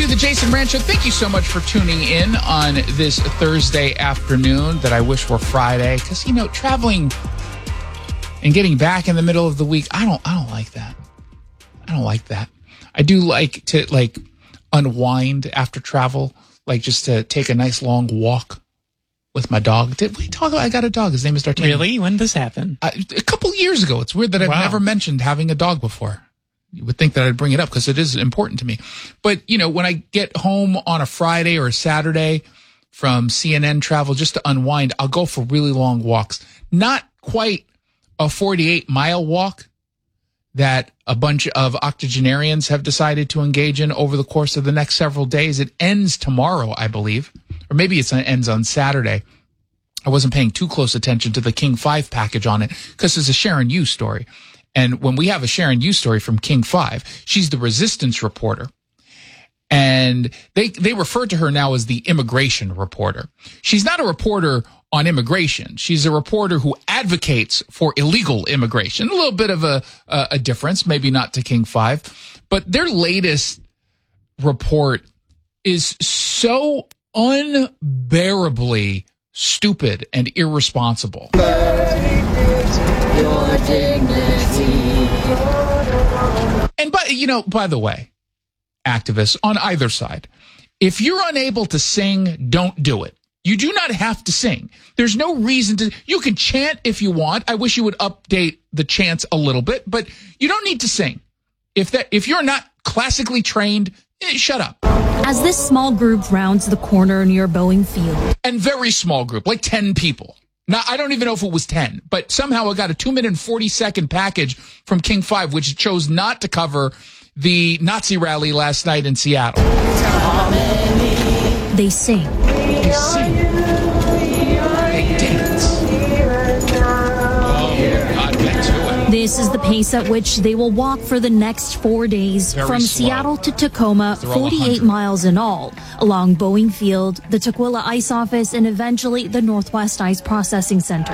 The Jason Rancho, thank you so much for tuning in on this Thursday afternoon that I wish were Friday, because traveling and getting back in the middle of the week, I don't like that. I don't like that. I do like to unwind after travel, just to take a nice long walk with my dog. Did we talk about? I got a dog. His name is D'Artagnan. Really? When did this happen? A couple years ago. It's weird that I've never mentioned having a dog before. You would think that I'd bring it up because it is important to me. But, when I get home on a Friday or a Saturday from CNN travel just to unwind, I'll go for really long walks. Not quite a 48-mile walk that a bunch of octogenarians have decided to engage in over the course of the next several days. It ends tomorrow, I believe, or maybe it ends on Saturday. I wasn't paying too close attention to the King 5 package on it because it's a Sharon Yu story. And when we have a Sharon Yu story from King 5, she's the resistance reporter. And they refer to her now as the immigration reporter. She's not a reporter on immigration. She's a reporter who advocates for illegal immigration. A little bit of a difference, maybe not to King 5. But their latest report is so unbearably stupid and irresponsible. Your dignity. And by the way, activists on either side, if you're unable to sing, don't do it. You do not have to sing. There's no reason to. You can chant if you want. I wish you would update the chants a little bit, but you don't need to sing. If you're not classically trained, shut up. As this small group rounds the corner near Boeing Field. And very small group, like 10 people. Now, I don't even know if it was 10, but somehow I got a 2-minute and 40-second package from King 5, which chose not to cover the Nazi rally last night in Seattle. They sing. They sing. They dance. Oh, God, get to it. This is the pace at which they will walk for the next 4 days Very from slow. Seattle to Tacoma, They're all 48 100. miles in all, along Boeing Field, the Tukwila Ice Office, and eventually the Northwest Ice Processing Center.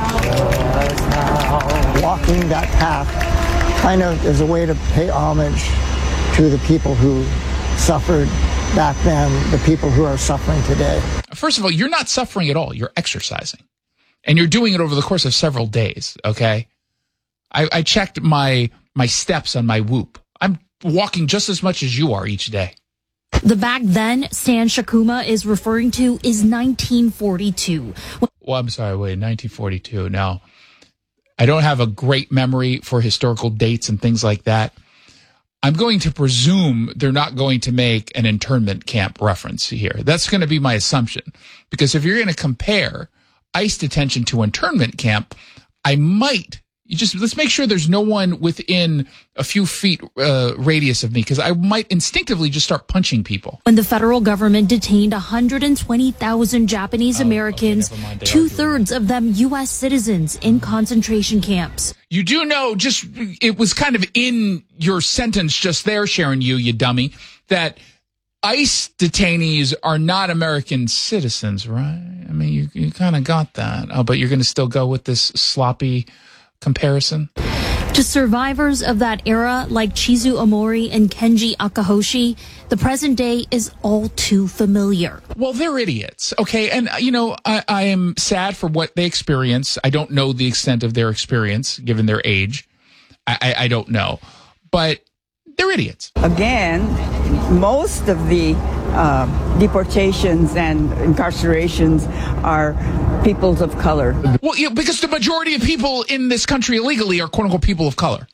Walking that path kind of is a way to pay homage to the people who suffered back then, the people who are suffering today. First of all, you're not suffering at all. You're exercising. And you're doing it over the course of several days, okay? I checked my steps on my Whoop. I'm walking just as much as you are each day. The back then Stan Shakuma is referring to is 1942. Well, I'm sorry, wait, 1942. Now, I don't have a great memory for historical dates and things like that. I'm going to presume they're not going to make an internment camp reference here. That's going to be my assumption. Because if you're going to compare ICE detention to internment camp, let's make sure there's no one within a few feet radius of me, because I might instinctively just start punching people. When the federal government detained 120,000 Japanese Americans, 2/3 of them U.S. citizens, in concentration camps. You do know, it was kind of in your sentence just there, Sharon Yu, you dummy, that ICE detainees are not American citizens, right? I mean, you kind of got that. Oh, but you're going to still go with this sloppy comparison? To survivors of that era like Chizu Omori and Kenji Akahoshi, the present day is all too familiar. Well, they're idiots, okay? And, I am sad for what they experience. I don't know the extent of their experience, given their age. I don't know. But they're idiots. Again, most of the deportations and incarcerations are peoples of color. Well, because the majority of people in this country illegally are quote-unquote people of color.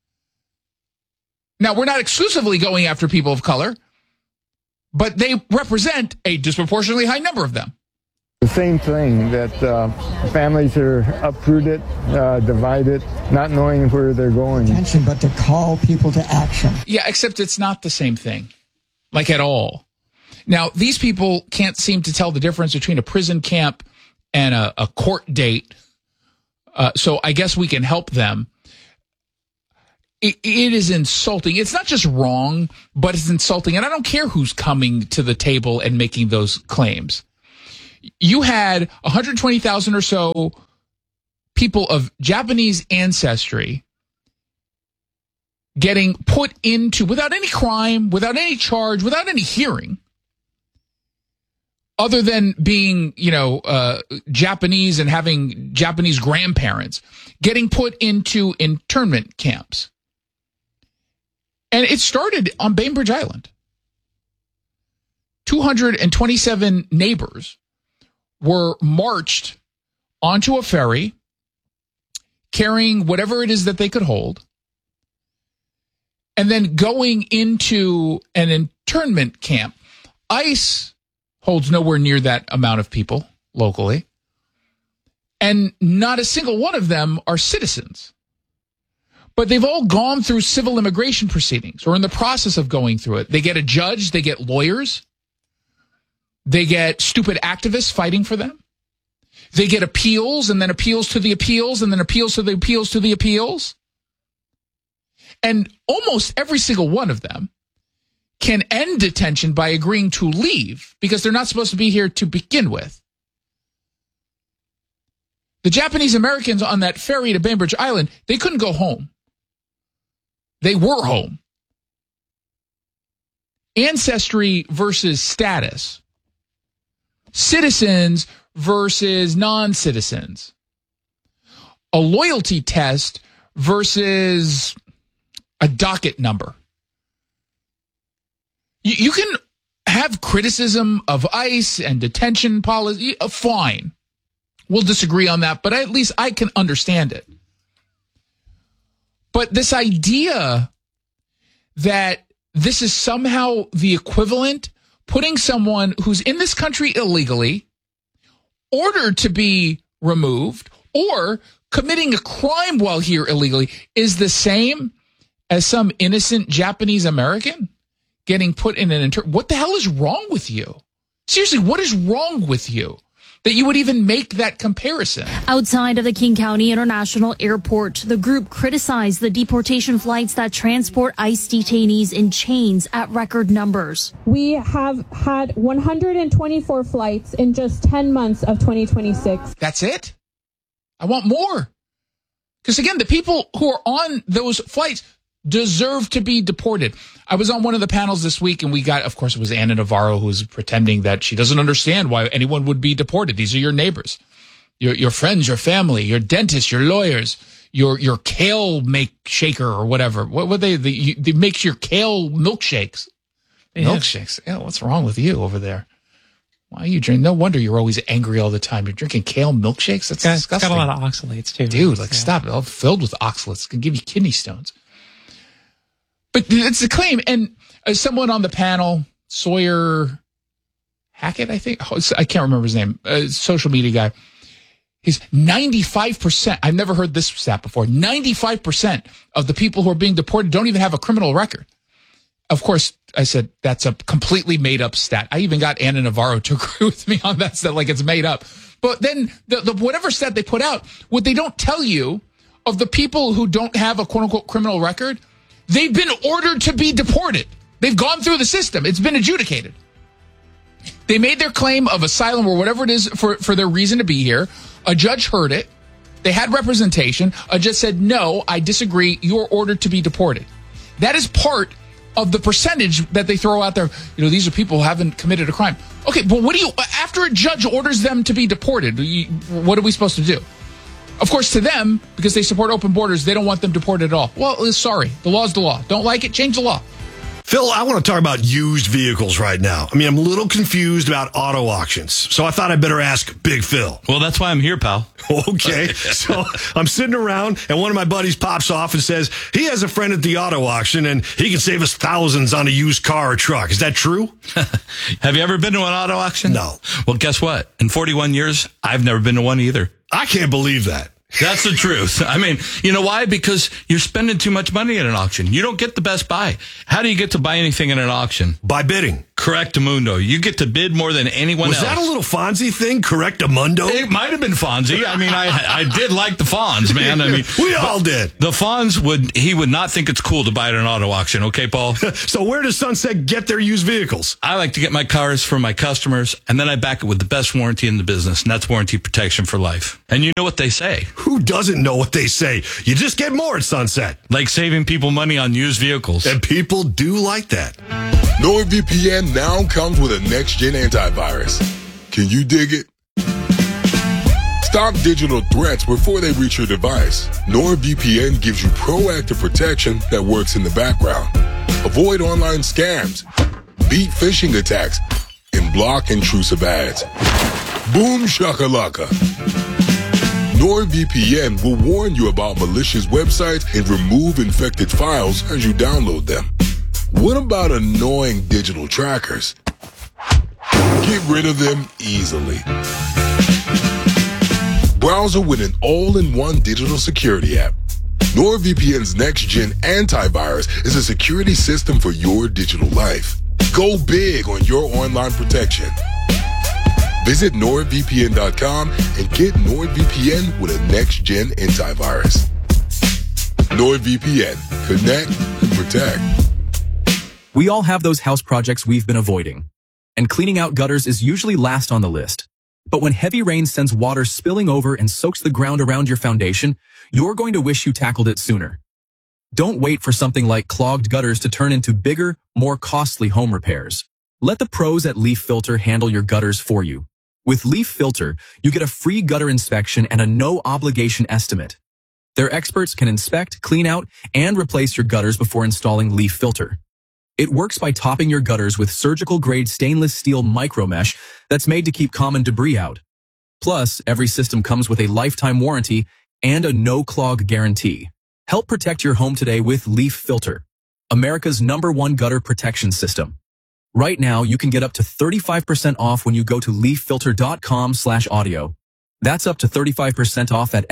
Now, we're not exclusively going after people of color, but they represent a disproportionately high number of them. The same thing, that families are uprooted, divided, not knowing where they're going. But to call people to action. Yeah, except it's not the same thing, like at all. Now, these people can't seem to tell the difference between a prison camp and a court date, so I guess we can help them. It is insulting. It's not just wrong, but it's insulting, and I don't care who's coming to the table and making those claims. You had 120,000 or so people of Japanese ancestry getting put into, without any crime, without any charge, without any hearing, other than being, Japanese and having Japanese grandparents, getting put into internment camps. And it started on Bainbridge Island. 227 neighbors were marched onto a ferry, carrying whatever it is that they could hold, and then going into an internment camp. ICE holds nowhere near that amount of people locally, and not a single one of them are citizens. But they've all gone through civil immigration proceedings or in the process of going through it. They get a judge, they get lawyers, they get stupid activists fighting for them. They get appeals and then appeals to the appeals and then appeals to the appeals to the appeals. And almost every single one of them can end detention by agreeing to leave because they're not supposed to be here to begin with. The Japanese Americans on that ferry to Bainbridge Island, they couldn't go home. They were home. Ancestry versus status. Citizens versus non-citizens. A loyalty test versus a docket number. You can have criticism of ICE and detention policy. Fine. We'll disagree on that, but at least I can understand it. But this idea that this is somehow the equivalent, putting someone who's in this country illegally, ordered to be removed, or committing a crime while here illegally, is the same as some innocent Japanese American getting put in an what the hell is wrong with you? Seriously, what is wrong with you that you would even make that comparison? Outside of the King County International Airport, the group criticized the deportation flights that transport ICE detainees in chains at record numbers. We have had 124 flights in just 10 months of 2026. That's it? I want more. Because again, the people who are on those flights deserve to be deported. I was on one of the panels this week, and we got, of course, it was Anna Navarro, who was pretending that she doesn't understand why anyone would be deported. These are your neighbors, your friends, your family, your dentists, your lawyers, your kale shaker or whatever. What they make your kale milkshakes. Yeah. Milkshakes. Yeah, what's wrong with you over there? Why are you drinking? No wonder you're always angry all the time. You're drinking kale milkshakes? That's disgusting. It's got a lot of oxalates, too. Dude, stop it. All filled with oxalates. It can give you kidney stones. But it's a claim. And someone on the panel, Sawyer Hackett, I think. I can't remember his name. Social media guy. He's 95%. I've never heard this stat before. 95% of the people who are being deported don't even have a criminal record. Of course, I said, that's a completely made up stat. I even got Anna Navarro to agree with me on that stat, like it's made up. But then the whatever stat they put out, what they don't tell you of the people who don't have a quote unquote criminal record, they've been ordered to be deported. They've gone through the system. It's been adjudicated. They made their claim of asylum or whatever it is for their reason to be here. A judge heard it. They had representation. A judge said, no, I disagree. You're ordered to be deported. That is part of the percentage that they throw out there. These are people who haven't committed a crime. Okay, but after a judge orders them to be deported, what are we supposed to do? Of course, to them, because they support open borders, they don't want them deported at all. Well, sorry. The law's the law. Don't like it? Change the law. Phil, I want to talk about used vehicles right now. I'm a little confused about auto auctions, so I thought I'd better ask Big Phil. Well, that's why I'm here, pal. Okay, so I'm sitting around, and one of my buddies pops off and says he has a friend at the auto auction, and he can save us thousands on a used car or truck. Is that true? Have you ever been to an auto auction? No. Well, guess what? In 41 years, I've never been to one either. I can't believe that. That's the truth. You know why? Because you're spending too much money at an auction. You don't get the best buy. How do you get to buy anything at an auction? By bidding. Correctamundo. You get to bid more than anyone else. Was that a little Fonzie thing, Correctamundo? It might have been Fonzie. I mean, I did like the Fonz, man. I mean, we all did. The Fonz would not think it's cool to buy at an auto auction, okay, Paul? So where does Sunset get their used vehicles? I like to get my cars from my customers, and then I back it with the best warranty in the business, and that's warranty protection for life. And you know what they say. Who doesn't know what they say? You just get more at Sunset. Like saving people money on used vehicles. And people do like that. NordVPN now comes with a next-gen antivirus. Can you dig it? Stop digital threats before they reach your device. NordVPN gives you proactive protection that works in the background. Avoid online scams, beat phishing attacks, and block intrusive ads. Boom shakalaka. NordVPN will warn you about malicious websites and remove infected files as you download them. What about annoying digital trackers? Get rid of them easily. Browser with an all-in-one digital security app. NordVPN's next-gen antivirus is a security system for your digital life. Go big on your online protection. Visit NordVPN.com and get NordVPN with a next-gen antivirus. NordVPN. Connect and protect. We all have those house projects we've been avoiding. And cleaning out gutters is usually last on the list. But when heavy rain sends water spilling over and soaks the ground around your foundation, you're going to wish you tackled it sooner. Don't wait for something like clogged gutters to turn into bigger, more costly home repairs. Let the pros at Leaf Filter handle your gutters for you. With Leaf Filter, you get a free gutter inspection and a no-obligation estimate. Their experts can inspect, clean out, and replace your gutters before installing Leaf Filter. It works by topping your gutters with surgical-grade stainless steel micromesh that's made to keep common debris out. Plus, every system comes with a lifetime warranty and a no-clog guarantee. Help protect your home today with Leaf Filter, America's #1 gutter protection system. Right now, you can get up to 35% off when you go to leaffilter.com/audio. That's up to 35% off at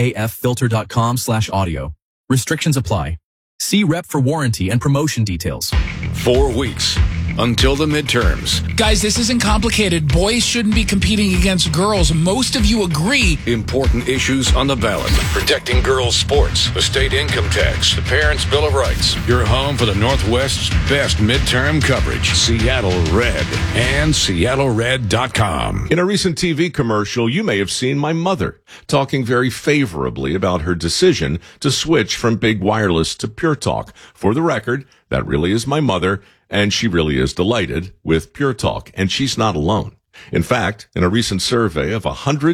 leaffilter.com/audio. Restrictions apply. See Rep for warranty and promotion details. 4 weeks until the midterms. Guys, this isn't complicated. Boys shouldn't be competing against girls. Most of you agree. Important issues on the ballot. Protecting girls' sports, the state income tax, the Parents' Bill of Rights. Your home for the Northwest's best midterm coverage. Seattle Red and SeattleRed.com. In a recent TV commercial, you may have seen my mother talking very favorably about her decision to switch from big wireless to Pure Talk. For the record, that really is my mother, and she really is delighted with Pure Talk, and she's not alone. In fact, in a recent survey of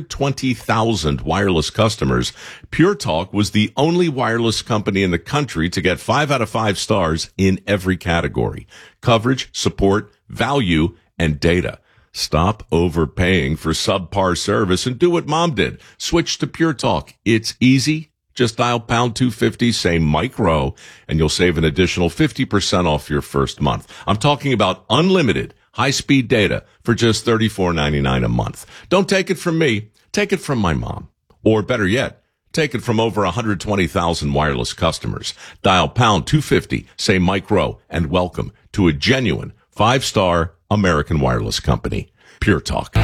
120,000 wireless customers, Pure Talk was the only wireless company in the country to get 5 out of 5 stars in every category: coverage, support, value, and data. Stop overpaying for subpar service and do what Mom did. Switch to Pure Talk. It's easy. Just dial #250, say Mike Rowe, and you'll save an additional 50% off your first month. I'm talking about unlimited high-speed data for just $34.99 a month. Don't take it from me. Take it from my mom. Or better yet, take it from over 120,000 wireless customers. Dial #250, say Mike Rowe, and welcome to a genuine 5-star American wireless company. Pure Talk.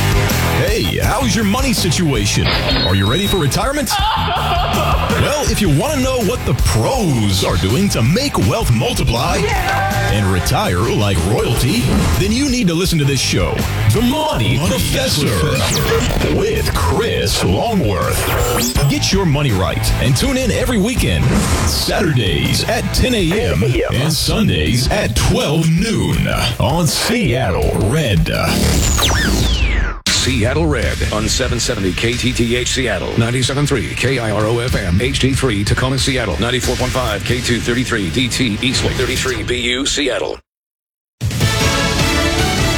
Hey, how's your money situation? Are you ready for retirement? Well, if you want to know what the pros are doing to make wealth multiply and retire like royalty, then you need to listen to this show, The Money Professor, with Chris Longworth. Get your money right and tune in every weekend, Saturdays at 10 a.m. and Sundays at 12 noon on Seattle Red. Seattle Red on 770 KTTH Seattle, 97.3 KIRO FM, HD3 Tacoma Seattle, 94.5 K233 DT Eastlake, 33 BU Seattle. Slowing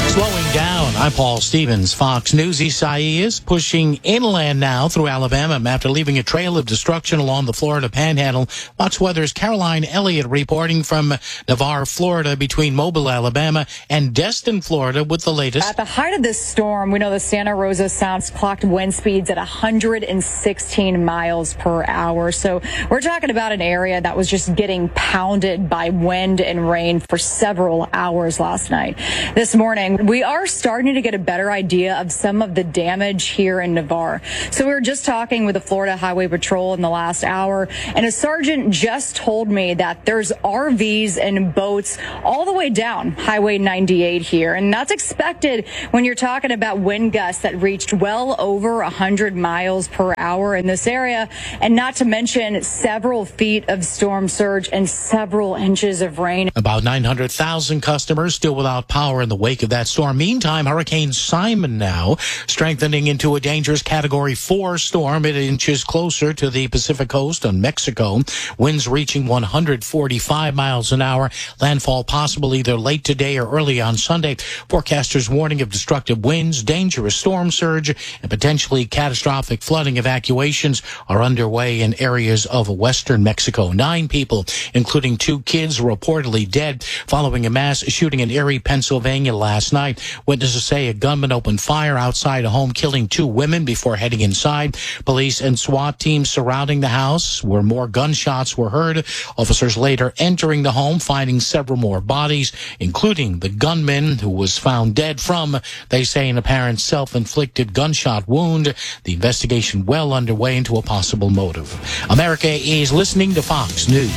down. I'm Paul Stevens, Fox News. Isaias pushing inland now through Alabama after leaving a trail of destruction along the Florida Panhandle. Fox Weather's Caroline Elliott reporting from Navarre, Florida, between Mobile, Alabama, and Destin, Florida, with the latest. At the height of this storm, we know the Santa Rosa Sound clocked wind speeds at 116 miles per hour. So we're talking about an area that was just getting pounded by wind and rain for several hours last night. This morning, we are starting to get a better idea of some of the damage here in Navarre. So we were just talking with the Florida Highway Patrol in the last hour, and a sergeant just told me that there's RVs and boats all the way down Highway 98 here. And that's expected when you're talking about wind gusts that reached well over 100 miles per hour in this area, and not to mention several feet of storm surge and several inches of rain. About 900,000 customers still without power in the wake of that storm. Meantime, Hurricane Simon now strengthening into a dangerous Category 4 storm. It inches closer to the Pacific coast on Mexico. Winds reaching 145 miles an hour. Landfall possible either late today or early on Sunday. Forecasters warning of destructive winds, dangerous storm surge, and potentially catastrophic flooding. Evacuations are underway in areas of western Mexico. 9 people, including 2 kids, reportedly dead following a mass shooting in Erie, Pennsylvania last night. Witnesses say a gunman opened fire outside a home, killing 2 women before heading inside. Police and SWAT teams surrounding the house where more gunshots were heard. Officers later entering the home, finding several more bodies, including the gunman who was found dead from, they say, an apparent self-inflicted gunshot wound. The investigation well underway into a possible motive. America is listening to Fox News.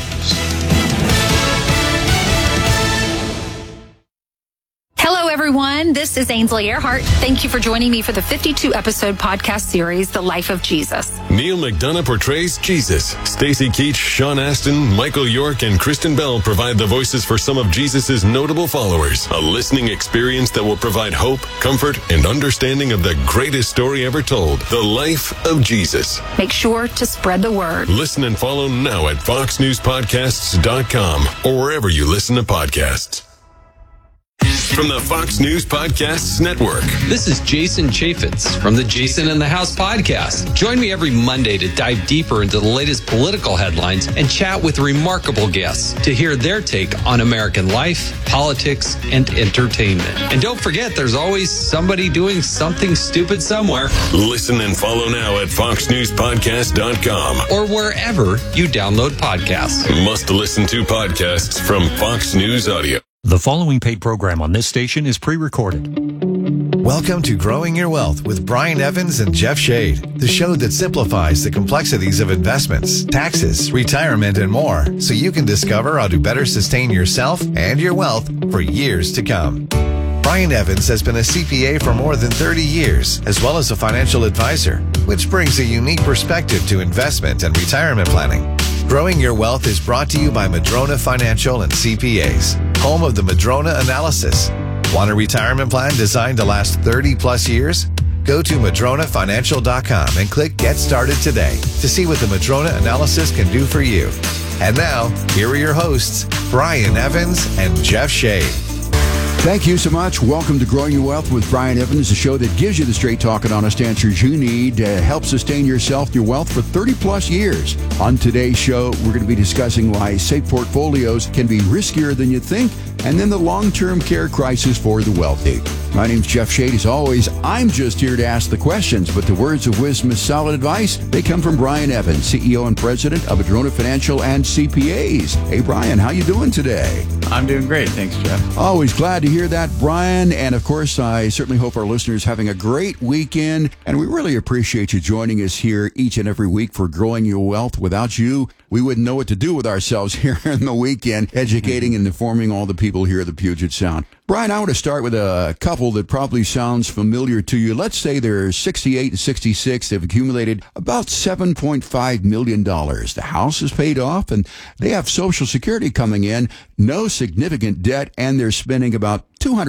Hello, everyone. This is Ainsley Earhart. Thank you for joining me for the 52-episode podcast series, The Life of Jesus. Neil McDonough portrays Jesus. Stacey Keach, Sean Astin, Michael York, and Kristen Bell provide the voices for some of Jesus' notable followers. A listening experience that will provide hope, comfort, and understanding of the greatest story ever told, The Life of Jesus. Make sure to spread the word. Listen and follow now at foxnewspodcasts.com or wherever you listen to podcasts. From the Fox News Podcasts Network. This is Jason Chaffetz from the Jason in the House podcast. Join me every Monday to dive deeper into the latest political headlines and chat with remarkable guests to hear their take on American life, politics, and entertainment. And don't forget, there's always somebody doing something stupid somewhere. Listen and follow now at foxnewspodcast.com or wherever you download podcasts. Must listen to podcasts from Fox News Audio. The following paid program on this station is pre-recorded. Welcome to Growing Your Wealth with Brian Evans and Jeff Shade, the show that simplifies the complexities of investments, taxes, retirement, and more, so you can discover how to better sustain yourself and your wealth for years to come. Brian Evans has been a CPA for more than 30 years, as well as a financial advisor, which brings a unique perspective to investment and retirement planning. Growing Your Wealth is brought to you by Madrona Financial and CPAs, home of the Madrona Analysis. Want a retirement plan designed to last 30 plus years? Go to madronafinancial.com and click Get Started today to see what the Madrona Analysis can do for you. And now, here are your hosts, Brian Evans and Jeff Shade. Thank you so much. Welcome to Growing Your Wealth with Brian Evans, a show that gives you the straight talk and honest answers you need to help sustain yourself and your wealth for 30 plus years. On today's show, we're going to be discussing why safe portfolios can be riskier than you think, and then the long-term care crisis for the wealthy. My name's Jeff Shade. As always, I'm just here to ask the questions, but the words of wisdom and solid advice, they come from Brian Evans, CEO and President of Madrona Financial and CPAs. Hey, Brian, how you doing today? I'm doing great. Thanks, Jeff. Always glad to hear that, Brian. And of course, I certainly hope our listeners having a great weekend. And we really appreciate you joining us here each and every week for Growing Your Wealth. Without you, we wouldn't know what to do with ourselves here in the weekend, educating and informing all the people here at the Puget Sound. Brian, I want to start with a couple that probably sounds familiar to you. Let's say they're 68 and 66. They've accumulated about $7.5 million. The house is paid off, and they have Social Security coming in, no significant debt, and they're spending about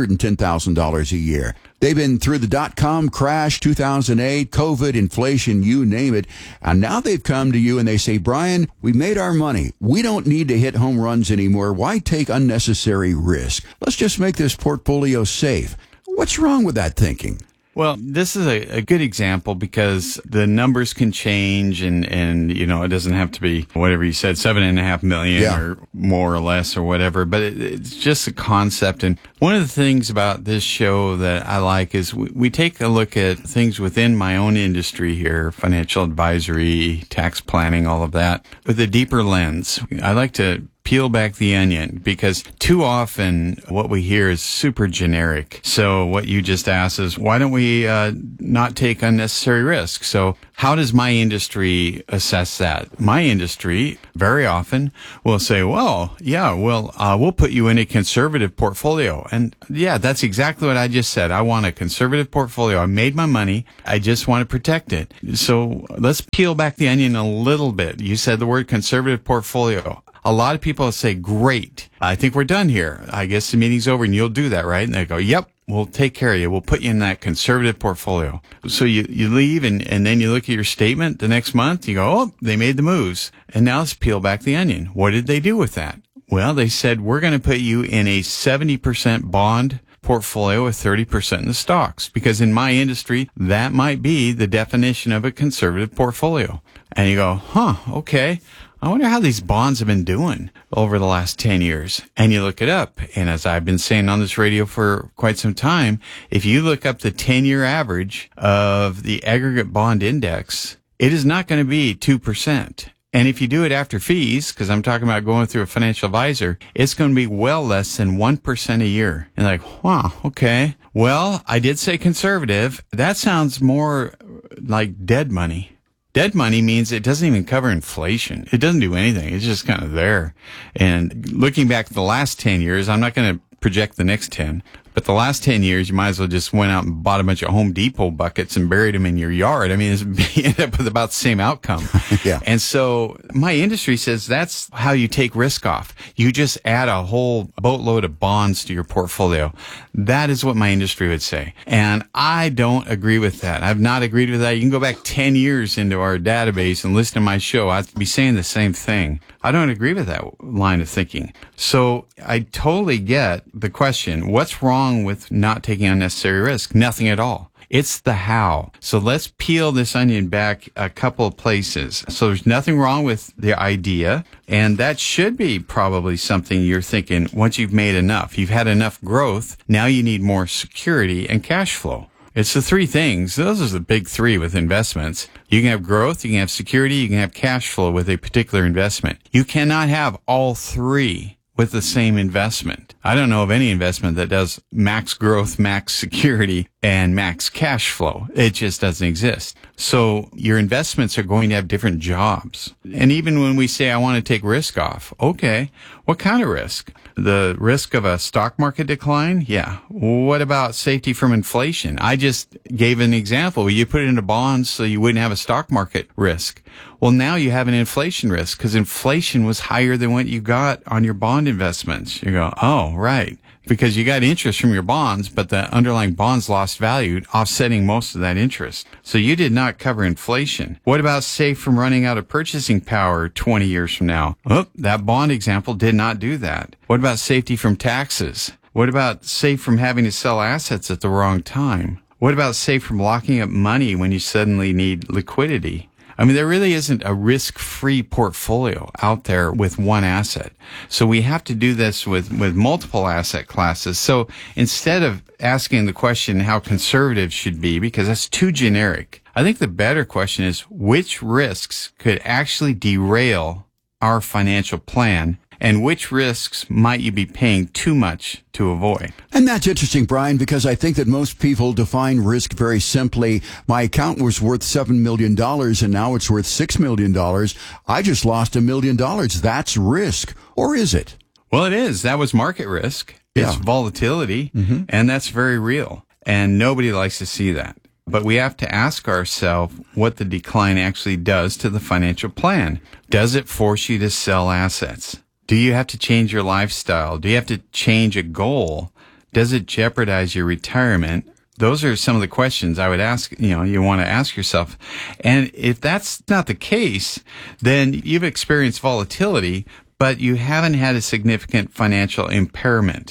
$210,000 a year. They've been through the dot-com crash, 2008, COVID, inflation, you name it. And now they've come to you and they say, Brian, we made our money. We don't need to hit home runs anymore. Why take unnecessary risk? Let's just make this portfolio safe. What's wrong with that thinking? Well, this is a good example because the numbers can change and, it doesn't have to be whatever you said, 7.5 million or more or less or whatever, but it's just a concept. And one of the things about this show that I like is we take a look at things within my own industry here, financial advisory, tax planning, all of that, with a deeper lens. I like to peel back the onion because too often what we hear is super generic. So what you just asked is, why don't we not take unnecessary risk? So how does my industry assess that? My industry very often will say, we'll put you in a conservative portfolio. And yeah, that's exactly what I just said. I want a conservative portfolio. I made my money. I just want to protect it. So let's peel back the onion a little bit. You said the word conservative portfolio. A lot of people say, great, I think we're done here. I guess the meeting's over and you'll do that, right? And they go, yep, we'll take care of you. We'll put you in that conservative portfolio. So you leave and then you look at your statement the next month. You go, oh, they made the moves. And now let's peel back the onion. What did they do with that? Well, they said, we're going to put you in a 70% bond portfolio with 30% in the stocks, because in my industry, that might be the definition of a conservative portfolio. And you go, okay. I wonder how these bonds have been doing over the last 10 years. And you look it up. And as I've been saying on this radio for quite some time, if you look up the 10-year average of the aggregate bond index, it is not going to be 2%. And if you do it after fees, because I'm talking about going through a financial advisor, it's going to be well less than 1% a year. And like, wow, okay. Well, I did say conservative. That sounds more like dead money. Dead money means it doesn't even cover inflation. It doesn't do anything. It's just kind of there. And looking back at the last 10 years, I'm not going to project the next 10, but the last 10 years, you might as well just went out and bought a bunch of Home Depot buckets and buried them in your yard. I mean, you end up with about the same outcome. Yeah. And so my industry says that's how you take risk off. You just add a whole boatload of bonds to your portfolio. That is what my industry would say. And I don't agree with that. I've not agreed with that. You can go back 10 years into our database and listen to my show. I'd be saying the same thing. I don't agree with that line of thinking. So I totally get the question, what's wrong with not taking unnecessary risk? Nothing at all. It's the how. So let's peel this onion back a couple of places. So there's nothing wrong with the idea, and that should be probably something you're thinking once you've made enough. You've had enough growth. Now you need more security and cash flow. It's the three things. Those are the big three with investments. You can have growth, you can have security, you can have cash flow with a particular investment. You cannot have all three with the same investment. I don't know of any investment that does max growth, max security, and max cash flow. It just doesn't exist. So your investments are going to have different jobs. And even when we say, I want to take risk off, okay, what kind of risk? The risk of a stock market decline? Yeah. What about safety from inflation? I just gave an example. You put it into bonds so you wouldn't have a stock market risk. Well, now you have an inflation risk because inflation was higher than what you got on your bond investments. You go, oh, right. Because you got interest from your bonds, but the underlying bonds lost value, offsetting most of that interest. So you did not cover inflation. What about safe from running out of purchasing power 20 years from now? Oh, that bond example did not do that. What about safety from taxes? What about safe from having to sell assets at the wrong time? What about safe from locking up money when you suddenly need liquidity? I mean, there really isn't a risk-free portfolio out there with one asset. So we have to do this with multiple asset classes. So instead of asking the question how conservative should be, because that's too generic, I think the better question is which risks could actually derail our financial plan, and which risks might you be paying too much to avoid? And that's interesting, Brian, because I think that most people define risk very simply. My account was worth $7 million and now it's worth $6 million. I just lost $1 million. That's risk. Or is it? Well, it is. That was market risk. It's volatility, and that's very real. And nobody likes to see that. But we have to ask ourselves what the decline actually does to the financial plan. Does it force you to sell assets? Do you have to change your lifestyle? Do you have to change a goal? Does it jeopardize your retirement? Those are some of the questions I would ask, you want to ask yourself. And if that's not the case, then you've experienced volatility, but you haven't had a significant financial impairment.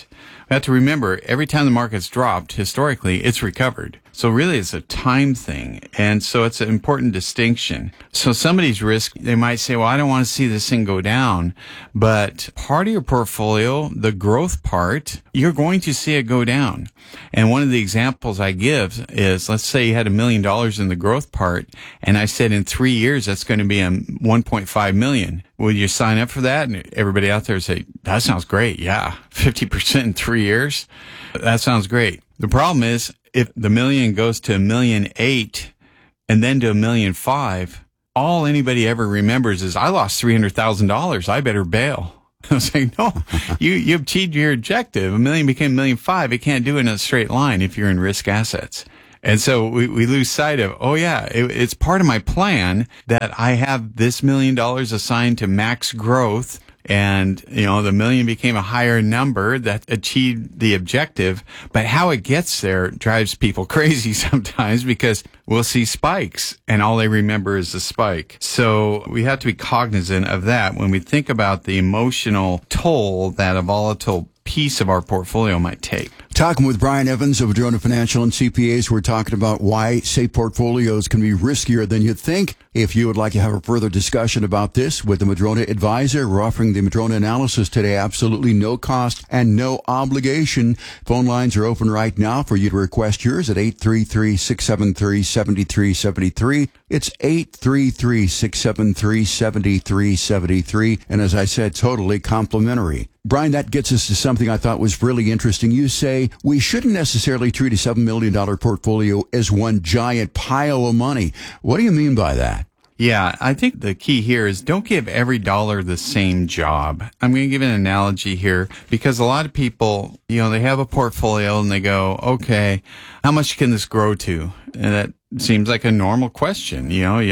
We have to remember, every time the market's dropped, historically, it's recovered. So really, it's a time thing. And so it's an important distinction. So somebody's risk, they might say, well, I don't want to see this thing go down. But part of your portfolio, the growth part, you're going to see it go down. And one of the examples I give is, let's say you had $1 million in the growth part, and I said in 3 years, that's going to be $1.5 million. Would you sign up for that? And everybody out there would say, that sounds great. Yeah. 50% in 3 years. That sounds great. The problem is, if the million goes to $1.8 million and then to $1.5 million, all anybody ever remembers is, I lost $300,000. I better bail. I was saying, no, you achieved your objective. $1 million became $1.5 million. It can't do it in a straight line if you're in risk assets. And so we lose sight of, oh yeah, it's part of my plan that I have this $1 million assigned to max growth. And, the $1 million became a higher number that achieved the objective. But how it gets there drives people crazy sometimes, because we'll see spikes and all they remember is the spike. So we have to be cognizant of that when we think about the emotional toll that a volatile piece of our portfolio might take. Talking with Brian Evans of Madrona Financial and CPAs, we're talking about why safe portfolios can be riskier than you'd think. If you would like to have a further discussion about this with the Madrona advisor, we're offering the Madrona analysis today, absolutely no cost and no obligation. Phone lines are open right now for you to request yours at 833-673-7373. It's 833-673-7373. And as I said, totally complimentary. Brian, that gets us to something I thought was really interesting. You say we shouldn't necessarily treat a $7 million portfolio as one giant pile of money. What do you mean by that? Yeah, I think the key here is don't give every dollar the same job. I'm going to give an analogy here, because a lot of people, they have a portfolio and they go, okay, how much can this grow to? And that seems like a normal question.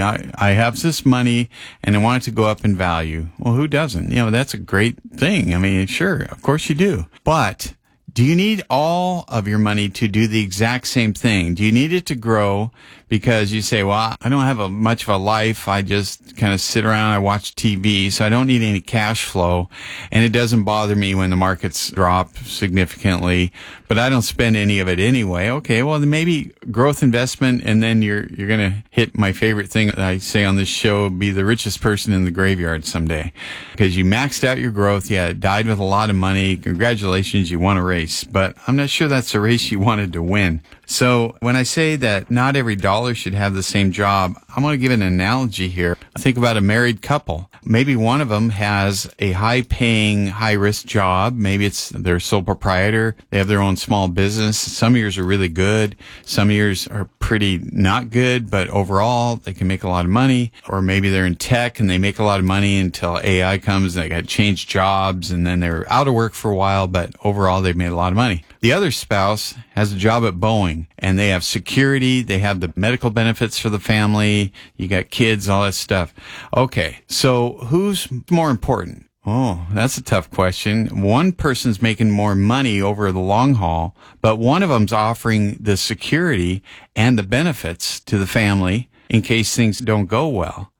I have this money and I want it to go up in value. Well, who doesn't? That's a great thing. I mean, sure, of course you do. But do you need all of your money to do the exact same thing? Do you need it to grow because you say, well, I don't have much of a life. I just kind of sit around. I watch TV, so I don't need any cash flow. And it doesn't bother me when the markets drop significantly, but I don't spend any of it anyway. Okay, well, then maybe growth investment, and then you're going to hit my favorite thing that I say on this show, be the richest person in the graveyard someday. Because you maxed out your growth. Yeah, it died with a lot of money. Congratulations, you won a race. But I'm not sure that's a race you wanted to win. So when I say that not every dollar should have the same job, I'm going to give an analogy here. Think about a married couple. Maybe one of them has a high-paying, high-risk job. Maybe it's their sole proprietor. They have their own small business. Some years are really good. Some years are pretty not good, but overall they can make a lot of money. Or maybe they're in tech and they make a lot of money until AI comes and they got to change jobs, and then they're out of work for a while, but overall they've made a lot of money. The other spouse has a job at Boeing, and they have security. They have the medical benefits for the family. You got kids, all that stuff. Okay, so who's more important? Oh, that's a tough question. One person's making more money over the long haul, but one of them's offering the security and the benefits to the family in case things don't go well.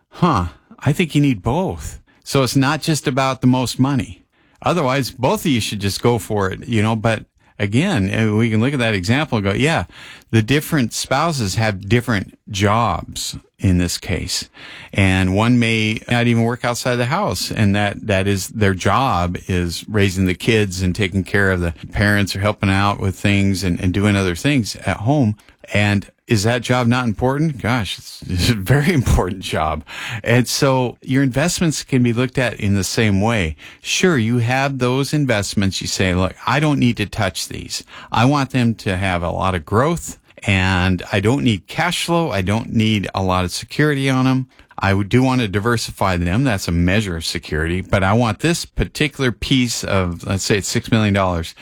I think you need both. So it's not just about the most money. Otherwise, both of you should just go for it, but again, we can look at that example and go, yeah, the different spouses have different jobs in this case. And one may not even work outside the house. And that is their job is raising the kids and taking care of the parents or helping out with things and doing other things at home. And is that job not important? Gosh, it's a very important job. And so your investments can be looked at in the same way. Sure, you have those investments. You say, look, I don't need to touch these. I want them to have a lot of growth, and I don't need cash flow. I don't need a lot of security on them. I do want to diversify them. That's a measure of security. But I want this particular piece of, let's say it's $6 million.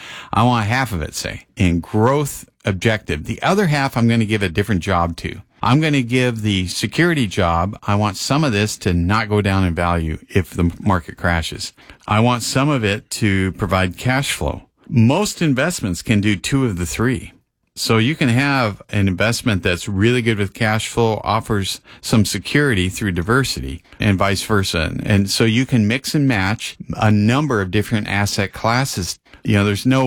I want half of it, say, in growth objective. The other half I'm going to give a different job to. I'm going to give the security job. I want some of this to not go down in value if the market crashes. I want some of it to provide cash flow. Most investments can do two of the three. So you can have an investment that's really good with cash flow, offers some security through diversity, and vice versa. And so you can mix and match a number of different asset classes. There's no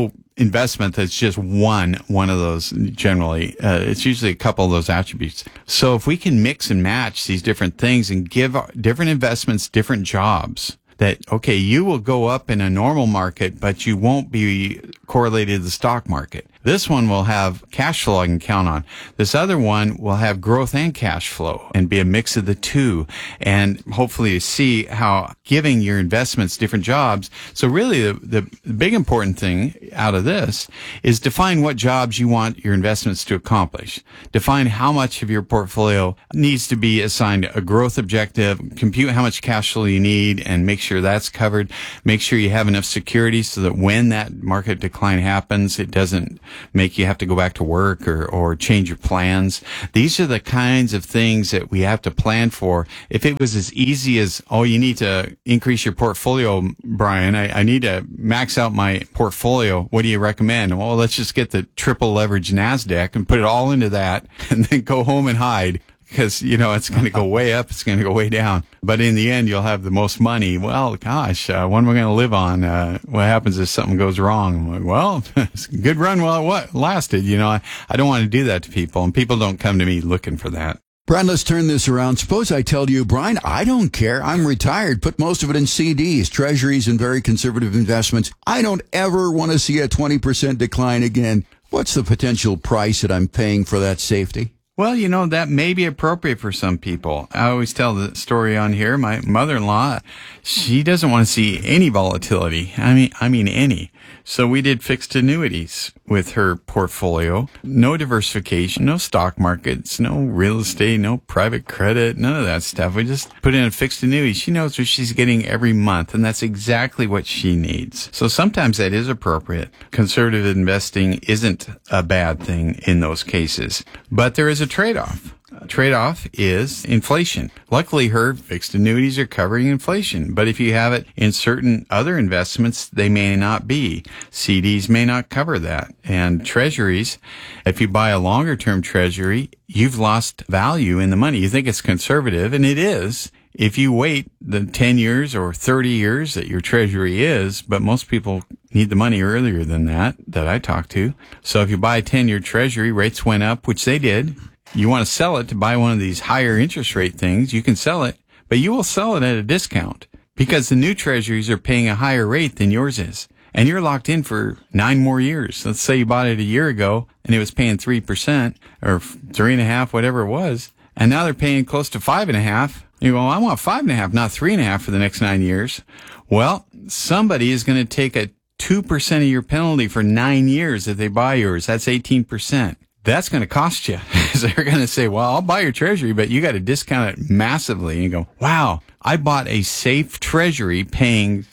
investment that's just one of those generally. It's usually a couple of those attributes. So if we can mix and match these different things and give different investments different jobs, that, okay, you will go up in a normal market, but you won't be correlated to the stock market. This one will have cash flow I can count on. This other one will have growth and cash flow and be a mix of the two. And hopefully you see how giving your investments different jobs. So really the big important thing out of this is define what jobs you want your investments to accomplish. Define how much of your portfolio needs to be assigned a growth objective, compute how much cash flow you need, and make sure that's covered. Make sure you have enough security so that when that market decline happens, it doesn't make you have to go back to work or change your plans. These are the kinds of things that we have to plan for. If it was as easy as, oh, you need to increase your portfolio, Brian, I need to max out my portfolio. What do you recommend? Well, let's just get the triple leverage NASDAQ and put it all into that and then go home and hide. Because, it's going to go way up, it's going to go way down. But in the end, you'll have the most money. Well, gosh, what am I going to live on? What happens if something goes wrong? I'm like, well, it's a good run while it lasted. I don't want to do that to people, and people don't come to me looking for that. Brian, let's turn this around. Suppose I tell you, Brian, I don't care. I'm retired. Put most of it in CDs, treasuries, and very conservative investments. I don't ever want to see a 20% decline again. What's the potential price that I'm paying for that safety? Well, that may be appropriate for some people. I always tell the story on here. My mother-in-law, she doesn't want to see any volatility. I mean any. So we did fixed annuities with her portfolio. No diversification, no stock markets, no real estate, no private credit, none of that stuff. We just put in a fixed annuity. She knows what she's getting every month, and that's exactly what she needs. So sometimes that is appropriate. Conservative investing isn't a bad thing in those cases. But there is a trade-off. Trade-off is inflation. Luckily, her fixed annuities are covering inflation. But if you have it in certain other investments, they may not be. CDs may not cover that. And treasuries, if you buy a longer-term treasury, you've lost value in the money. You think it's conservative, and it is. If you wait the 10 years or 30 years that your treasury is, but most people need the money earlier than that I talk to. So if you buy a 10-year treasury, rates went up, which they did. You want to sell it to buy one of these higher interest rate things, you can sell it, but you will sell it at a discount because the new treasuries are paying a higher rate than yours is. And you're locked in for 9 more years. Let's say you bought it a year ago and it was paying 3% or 3.5%, whatever it was. And now they're paying close to 5.5%. You go, well, I want 5.5%, not 3.5% for the next 9 years. Well, somebody is going to take a 2% of your penalty for 9 years if they buy yours. That's 18%. That's going to cost you. They're going to say, well, I'll buy your treasury, but you got to discount it massively. And you go, wow, I bought a safe treasury paying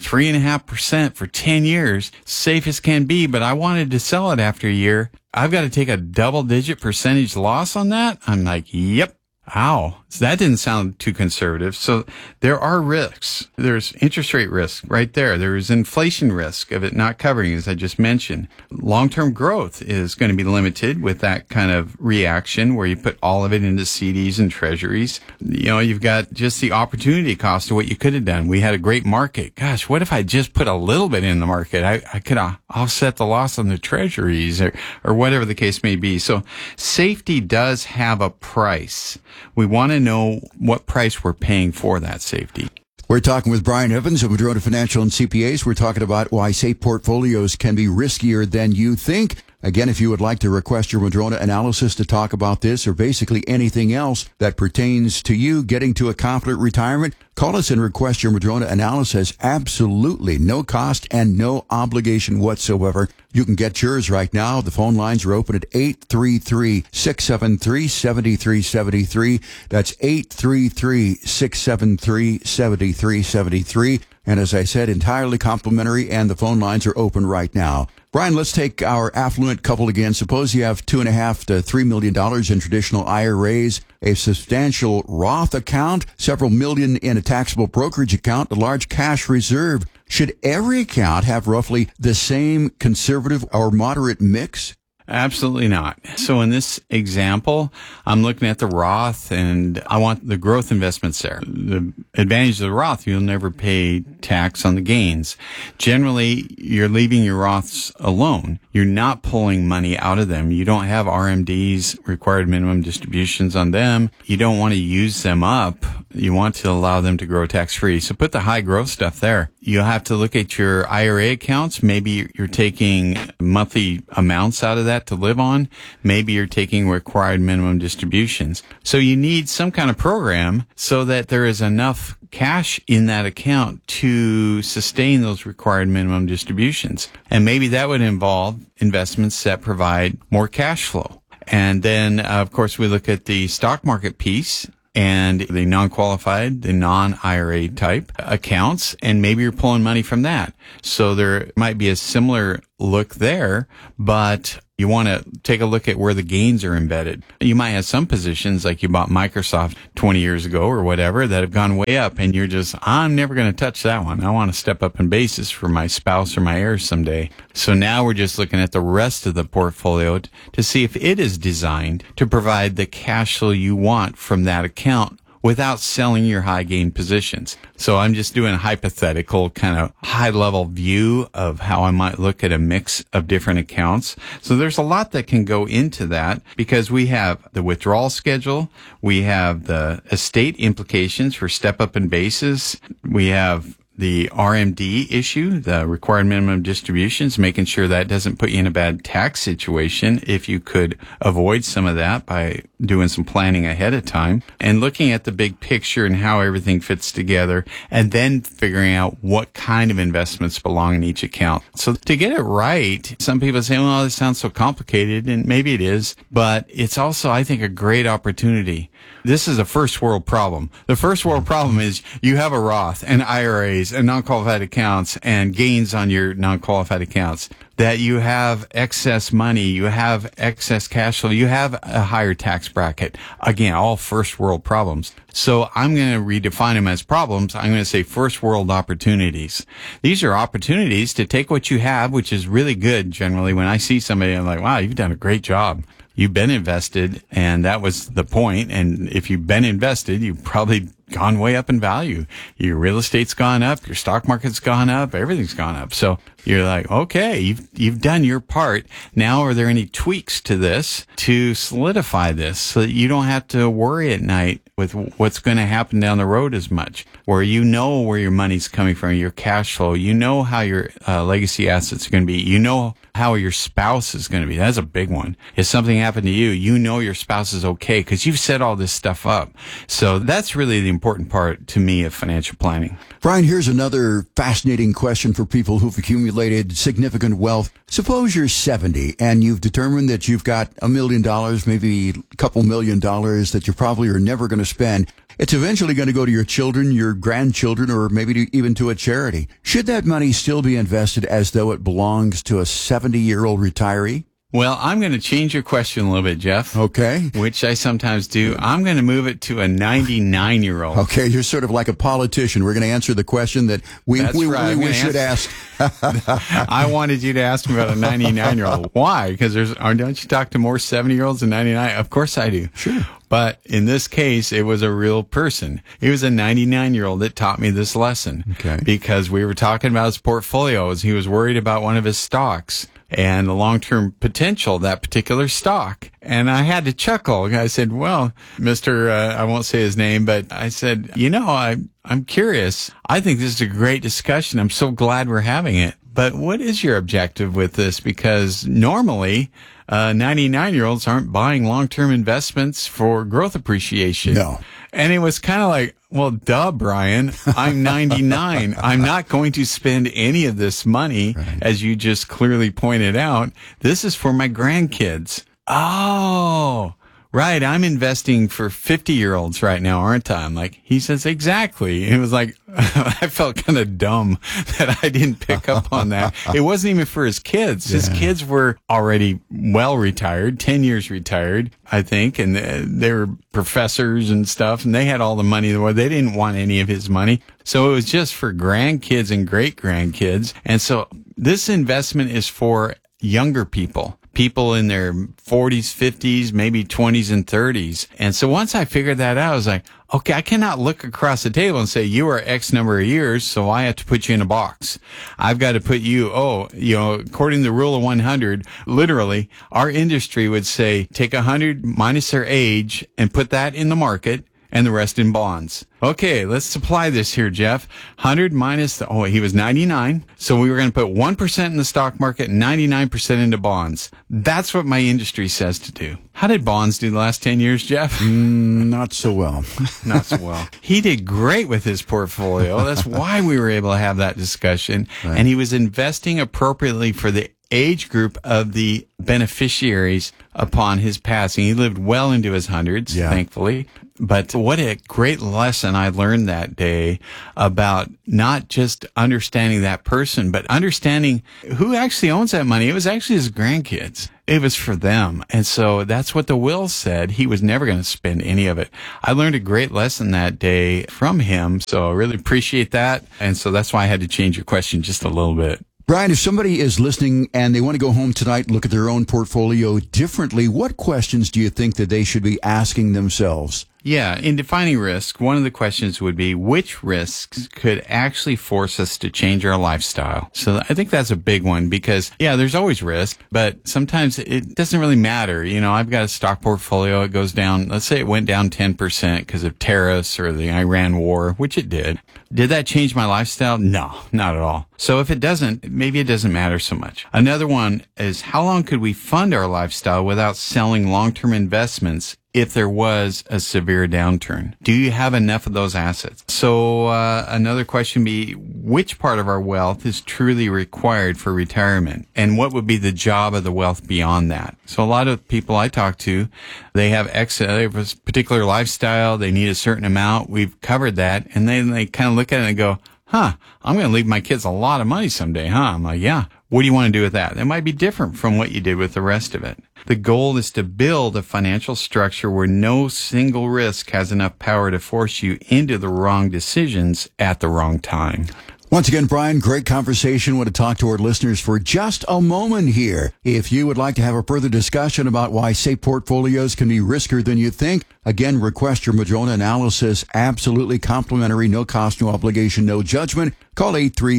3.5% for 10 years, safe as can be, but I wanted to sell it after a year. I've got to take a double-digit percentage loss on that? I'm like, yep. Ow. So that didn't sound too conservative. So there are risks. There's interest rate risk right there. There's inflation risk of it not covering, as I just mentioned. Long-term growth is going to be limited with that kind of reaction where you put all of it into CDs and treasuries. You've got just the opportunity cost of what you could have done. We had a great market. Gosh, what if I just put a little bit in the market? I could offset the loss on the treasuries or whatever the case may be. So safety does have a price. We want to know what price we're paying for that safety. We're talking with Brian Evans of Madrona Financial and CPAs. We're talking about why safe portfolios can be riskier than you think. Again, if you would like to request your Madrona analysis to talk about this or basically anything else that pertains to you getting to a confident retirement, call us and request your Madrona analysis. Absolutely no cost and no obligation whatsoever. You can get yours right now. The phone lines are open at 833-673-7373. That's 833-673-7373. And as I said, entirely complimentary, and the phone lines are open right now. Brian, let's take our affluent couple again. Suppose you have $2.5 to $3 million in traditional IRAs, a substantial Roth account, several million in a taxable brokerage account, a large cash reserve. Should every account have roughly the same conservative or moderate mix? Absolutely not. So in this example, I'm looking at the Roth and I want the growth investments there. The advantage of the Roth, you'll never pay tax on the gains. Generally, you're leaving your Roths alone. You're not pulling money out of them. You don't have RMDs, required minimum distributions on them. You don't want to use them up. You want to allow them to grow tax-free. So put the high growth stuff there. You'll have to look at your IRA accounts. Maybe you're taking monthly amounts out of that to live on. Maybe you're taking required minimum distributions. So you need some kind of program so that there is enough cash in that account to sustain those required minimum distributions. And maybe that would involve investments that provide more cash flow. And then, of course, we look at the stock market piece and the non-qualified, the non-IRA type accounts, and maybe you're pulling money from that. So there might be a similar look there, but you want to take a look at where the gains are embedded. You might have some positions like you bought Microsoft 20 years ago or whatever that have gone way up and you're just, I'm never going to touch that one. I want to step up in basis for my spouse or my heirs someday. So now we're just looking at the rest of the portfolio to see if it is designed to provide the cash flow you want from that account without selling your high gain positions. So I'm just doing a hypothetical kind of high level view of how I might look at a mix of different accounts. So there's a lot that can go into that because we have the withdrawal schedule. We have the estate implications for step up in basis. We have the RMD issue, the required minimum distributions, making sure that doesn't put you in a bad tax situation if you could avoid some of that by doing some planning ahead of time, and looking at the big picture and how everything fits together, and then figuring out what kind of investments belong in each account. So to get it right, some people say, well, this sounds so complicated, and maybe it is, but it's also, I think, a great opportunity. This is a first world problem. The first world problem is you have a Roth and IRAs and non-qualified accounts and gains on your non-qualified accounts, that you have excess money, you have excess cash flow, you have a higher tax bracket. Again, all first world problems. So I'm going to redefine them as problems. I'm going to say first world opportunities. These are opportunities to take what you have, which is really good generally. When I see somebody, I'm like, wow, you've done a great job. You've been invested, and that was the point. And if you've been invested, you've probably gone way up in value. Your real estate's gone up, your stock market's gone up, everything's gone up. So you're like, okay, you've done your part. Now, are there any tweaks to this to solidify this so that you don't have to worry at night with what's going to happen down the road as much, where you know where your money's coming from, your cash flow, you know how your legacy assets are going to be, you know how your spouse is going to be. That's a big one. If something happened to you, you know your spouse is okay because you've set all this stuff up. So that's really the important part to me of financial planning. Brian, here's another fascinating question for people who've accumulated significant wealth. Suppose you're 70 and you've determined that you've got $1 million, maybe a couple $1 million that you probably are never going to spend. It's eventually going to go to your children, your grandchildren, or maybe even to a charity. Should that money still be invested as though it belongs to a 70-year-old retiree? Well, I'm going to change your question a little bit, Jeff. Okay. Which I sometimes do. I'm going to move it to a 99-year-old. Okay, you're sort of like a politician. We're going to answer the question that we should ask. I wanted you to ask me about a 99-year-old. Why? Because don't you talk to more 70-year-olds than 99? Of course I do. Sure. But in this case, it was a real person. He was a 99-year-old that taught me this lesson. Okay. Because we were talking about his portfolios. He was worried about one of his stocks and the long-term potential of that particular stock. And I had to chuckle. I said, well, Mr. I won't say his name, but I said, I'm curious. I think this is a great discussion. I'm so glad we're having it. But what is your objective with this? Because normally, 99-year-olds aren't buying long-term investments for growth appreciation. No. And it was kind of like, well, duh, Brian, I'm 99. I'm not going to spend any of this money, as you just clearly pointed out. This is for my grandkids. Oh, right. I'm investing for 50-year-olds right now, aren't I? I'm like, he says, exactly. And it was like, I felt kind of dumb that I didn't pick up on that. It wasn't even for his kids. His kids were already well retired, 10 years retired, I think. And they were professors and stuff, and they had all the money in the world. They didn't want any of his money. So it was just for grandkids and great grandkids. And so this investment is for younger people people in their 40s, 50s, maybe 20s and 30s. And so once I figured that out, I was like, okay, I cannot look across the table and say, you are X number of years, so I have to put you in a box. I've got to put you, according to the rule of 100, literally, our industry would say, take 100 minus their age and put that in the market and the rest in bonds. Okay, let's supply this here, Jeff. 100 minus he was 99. So we were going to put 1% in the stock market and 99% into bonds. That's what my industry says to do. How did bonds do the last 10 years, Jeff? Not so well. Not so well. He did great with his portfolio. That's why we were able to have that discussion. Right. And he was investing appropriately for the age group of the beneficiaries upon his passing. He lived well into his hundreds, thankfully. But what a great lesson I learned that day about not just understanding that person, but understanding who actually owns that money. It was actually his grandkids. It was for them. And so that's what the will said. He was never going to spend any of it. I learned a great lesson that day from him. So I really appreciate that. And so that's why I had to change your question just a little bit. Brian, if somebody is listening and they want to go home tonight, look at their own portfolio differently, what questions do you think that they should be asking themselves? Yeah, in defining risk, one of the questions would be which risks could actually force us to change our lifestyle? So I think that's a big one because, there's always risk, but sometimes it doesn't really matter. I've got a stock portfolio. It goes down, let's say it went down 10% because of tariffs or the Iran war, which it did. Did that change my lifestyle? No, not at all. So if it doesn't, maybe it doesn't matter so much. Another one is how long could we fund our lifestyle without selling long-term investments if there was a severe downturn? Do you have enough of those assets? So another question would be, which part of our wealth is truly required for retirement? And what would be the job of the wealth beyond that? So a lot of people I talk to, they have they have a particular lifestyle, they need a certain amount. We've covered that. And then they kind of look at it and go, I'm going to leave my kids a lot of money someday, I'm like, yeah. What do you want to do with that? That might be different from what you did with the rest of it. The goal is to build a financial structure where no single risk has enough power to force you into the wrong decisions at the wrong time. Once again, Brian, great conversation. Want to talk to our listeners for just a moment here. If you would like to have a further discussion about why safe portfolios can be riskier than you think, again, request your Madrona analysis. Absolutely complimentary, no cost, no obligation, no judgment. Call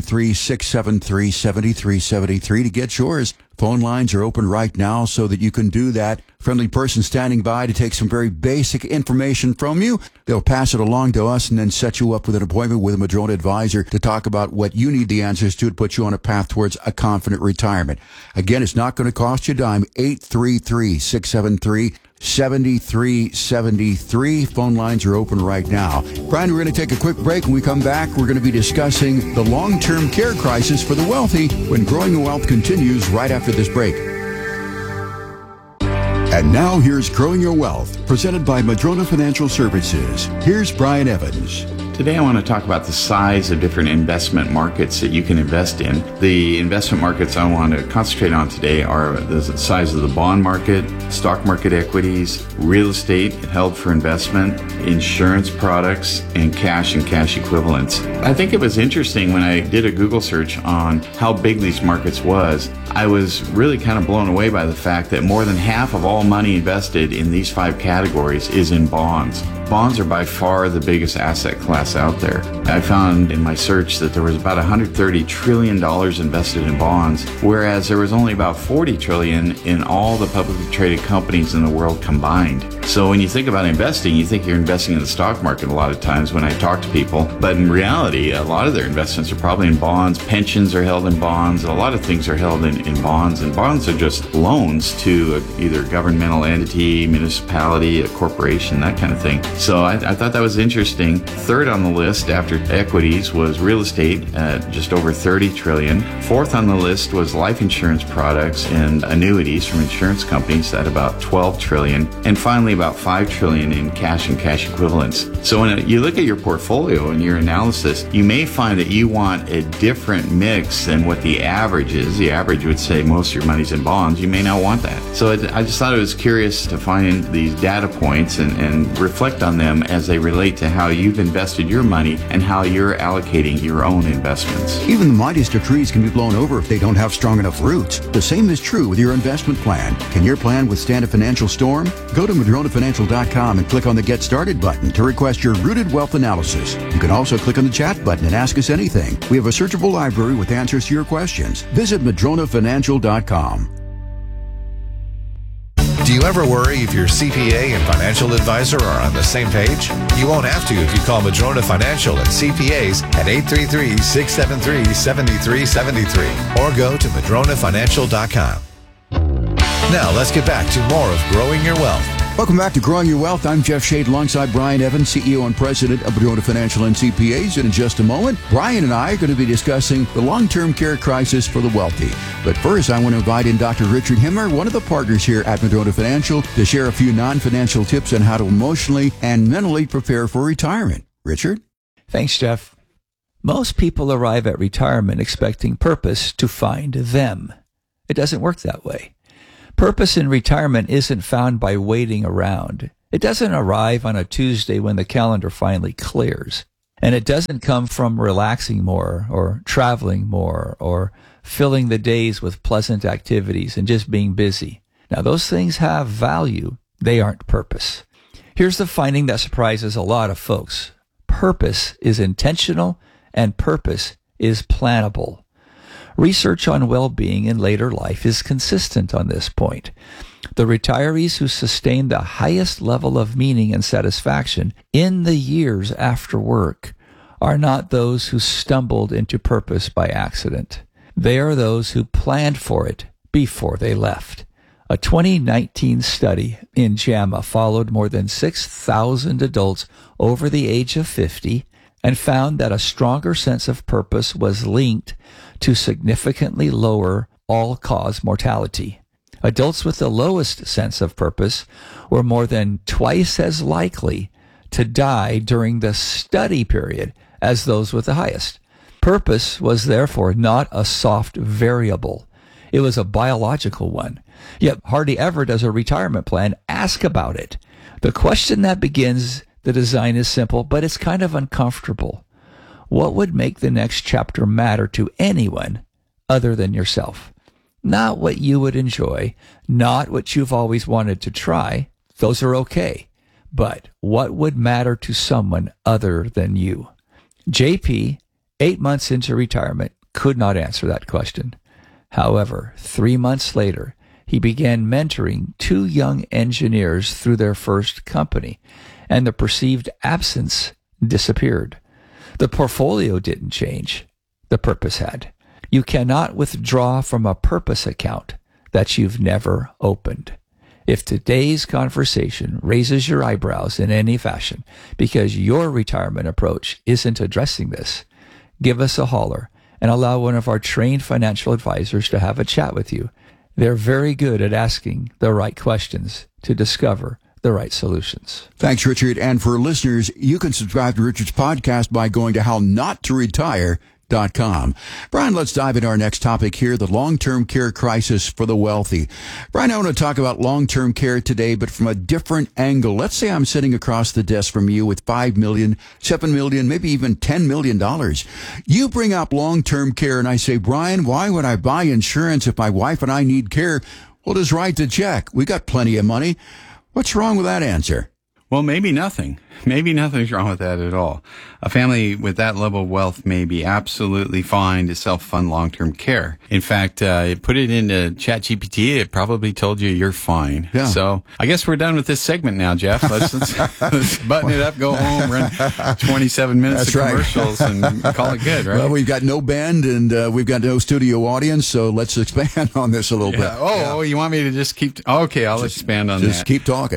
833-673-7373 to get yours. Phone lines are open right now so that you can do that. Friendly person standing by to take some very basic information from you. They'll pass it along to us and then set you up with an appointment with a Madrona advisor to talk about what you need the answers to put you on a path towards a confident retirement. Again, it's not going to cost you a dime. 833-673-7373. Phone lines are open right now. Brian, we're going to take a quick break. When we come back, we're going to be discussing the long-term care crisis for the wealthy when Growing the Wealth continues right after this break. And now here's Growing Your Wealth, presented by Madrona Financial Services. Here's Brian Evans. Today I want to talk about the size of different investment markets that you can invest in. The investment markets I want to concentrate on today are the size of the bond market, stock market equities, real estate held for investment, insurance products, and cash equivalents. I think it was interesting when I did a Google search on how big these markets was. I was really kind of blown away by the fact that more than half of all money invested in these 5 categories is in bonds. Bonds are by far the biggest asset class out there. I found in my search that there was about $130 trillion invested in bonds, whereas there was only about $40 trillion in all the publicly traded companies in the world combined. So when you think about investing, you think you're investing in the stock market a lot of times when I talk to people, but in reality, a lot of their investments are probably in bonds. Pensions are held in bonds. A lot of things are held in bonds, and bonds are just loans to either governmental entity, municipality, a corporation, that kind of thing. So I thought that was interesting. Third on the list after equities was real estate at just over $30 trillion. Fourth on the list was life insurance products and annuities from insurance companies at about $12 trillion. And finally, only about $5 trillion in cash and cash equivalents. So when you look at your portfolio and your analysis, you may find that you want a different mix than what the average is. The average would say most of your money's in bonds. You may not want that. So I just thought it was curious to find these data points and reflect on them as they relate to how you've invested your money and how you're allocating your own investments. Even the mightiest of trees can be blown over if they don't have strong enough roots. The same is true with your investment plan. Can your plan withstand a financial storm? Go to MadronaFinancial.com and click on the Get Started button to request your Rooted Wealth analysis. You can also click on the chat button and ask us anything. We have a searchable library with answers to your questions. Visit MadronaFinancial.com. Do you ever worry if your CPA and financial advisor are on the same page? You won't have to if you call Madrona Financial and CPAs at 833-673-7373 or go to MadronaFinancial.com. Now let's get back to more of Growing Your Wealth. Welcome back to Growing Your Wealth. I'm Jeff Shade alongside Brian Evans, CEO and President of Madrona Financial and CPAs. And in just a moment, Brian and I are going to be discussing the long-term care crisis for the wealthy. But first, I want to invite in Dr. Richard Himmer, one of the partners here at Madrona Financial, to share a few non-financial tips on how to emotionally and mentally prepare for retirement. Richard? Thanks, Jeff. Most people arrive at retirement expecting purpose to find them. It doesn't work that way. Purpose in retirement isn't found by waiting around. It doesn't arrive on a Tuesday when the calendar finally clears. And it doesn't come from relaxing more or traveling more or filling the days with pleasant activities and just being busy. Now, those things have value. They aren't purpose. Here's the finding that surprises a lot of folks. Purpose is intentional and purpose is plannable. Research on well-being in later life is consistent on this point. The retirees who sustain the highest level of meaning and satisfaction in the years after work are not those who stumbled into purpose by accident. They are those who planned for it before they left. A 2019 study in JAMA followed more than 6,000 adults over the age of 50 and found that a stronger sense of purpose was linked to significantly lower all-cause mortality. Adults with the lowest sense of purpose were more than twice as likely to die during the study period as those with the highest. Purpose was therefore not a soft variable. It was a biological one. Yet hardly ever does a retirement plan ask about it. The question that begins the design is simple, but it's kind of uncomfortable. What would make the next chapter matter to anyone other than yourself? Not what you would enjoy, not what you've always wanted to try. Those are okay. But what would matter to someone other than you? JP, 8 months into retirement, could not answer that question. However, 3 months later, he began mentoring 2 young engineers through their first company, and the perceived absence disappeared. The portfolio didn't change. The purpose had. You cannot withdraw from a purpose account that you've never opened. If today's conversation raises your eyebrows in any fashion because your retirement approach isn't addressing this, give us a holler and allow one of our trained financial advisors to have a chat with you. They're very good at asking the right questions to discover the right solutions. Thanks, Richard. And for listeners, you can subscribe to Richard's podcast by going to hownottoretire.com. Brian, let's dive into our next topic here, the long-term care crisis for the wealthy. Brian, I want to talk about long-term care today, but from a different angle. Let's say I'm sitting across the desk from you with $5 million, $7 million, maybe even $10 million. You bring up long-term care, and I say, Brian, why would I buy insurance if my wife and I need care? Well, just write the check. We got plenty of money. What's wrong with that answer? Well, maybe nothing. Maybe nothing's wrong with that at all. A family with that level of wealth may be absolutely fine to self-fund long-term care. In fact, put it into ChatGPT, it probably told you you're fine. Yeah. So I guess we're done with this segment now, Jeff. Let's button it up, go home, run 27 minutes of commercials, and call it good, right? Well, we've got no band, and we've got no studio audience, so let's expand on this a little bit. Oh, you want me to just keep... Okay, I'll expand on that. Just keep talking.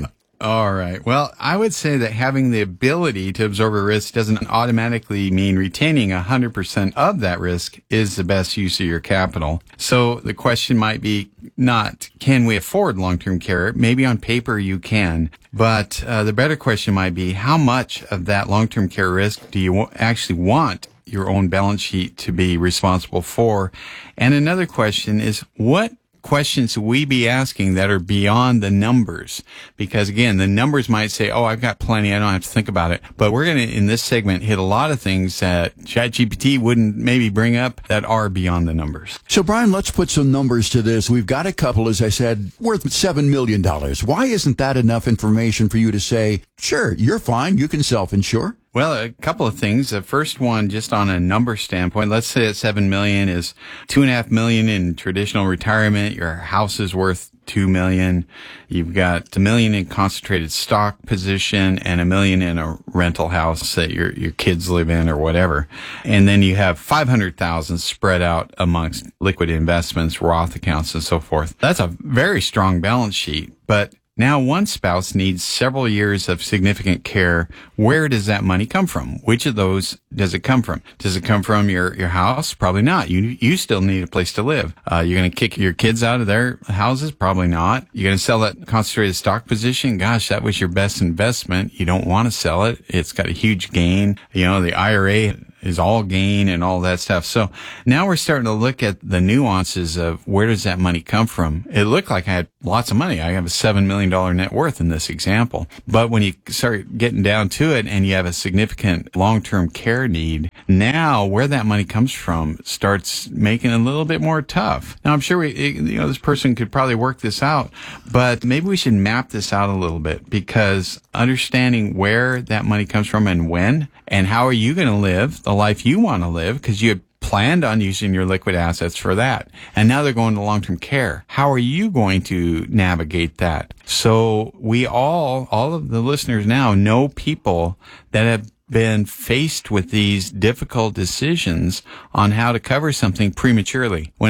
All right. Well, I would say that having the ability to absorb a risk doesn't automatically mean retaining 100% of that risk is the best use of your capital. So the question might be not, can we afford long-term care? Maybe on paper you can. But the better question might be, how much of that long-term care risk do you actually want your own balance sheet to be responsible for? And another question is, what questions should we be asking that are beyond the numbers? Because again, the numbers might say, oh, I've got plenty, I don't have to think about it. But we're going to, in this segment, hit a lot of things that ChatGPT wouldn't maybe bring up that are beyond the numbers. So, Brian, let's put some numbers to this. We've got a couple, as I said, worth $7 million. Why isn't that enough information for you to say, sure, you're fine, you can self-insure? Well, a couple of things. The first one, just on a number standpoint, let's say that $7 million is $2.5 million in traditional retirement. Your house is worth $2 million. You've got $1 million in concentrated stock position and $1 million in a rental house that your kids live in or whatever. And then you have $500,000 spread out amongst liquid investments, Roth accounts, and so forth. That's a very strong balance sheet, but now one spouse needs several years of significant care. Where does that money come from? Which of those does it come from? Does it come from your house? Probably not. You still need a place to live. You're going to kick your kids out of their houses? Probably not. You're going to sell that concentrated stock position? Gosh, that was your best investment. You don't want to sell it. It's got a huge gain. You know, the IRA is all gain and all that stuff. So now we're starting to look at the nuances of where does that money come from? It looked like I had lots of money. I have a $7 million net worth in this example. But when you start getting down to it and you have a significant long-term care need, now where that money comes from starts making it a little bit more tough. Now I'm sure this person could probably work this out, but maybe we should map this out a little bit, because understanding where that money comes from and when, and how are you going to live the life you want to live, because you had planned on using your liquid assets for that, and now they're going to long-term care. How are you going to navigate that? So we all of the listeners now know people that have been faced with these difficult decisions on how to cover something prematurely. When